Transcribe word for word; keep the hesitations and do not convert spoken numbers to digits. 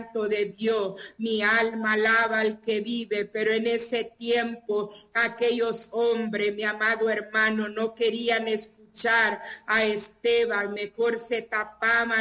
de Dios, mi alma alaba al que vive, pero en ese tiempo aquellos hombres, mi amado hermano, no querían escuchar a Esteban, mejor se tapaban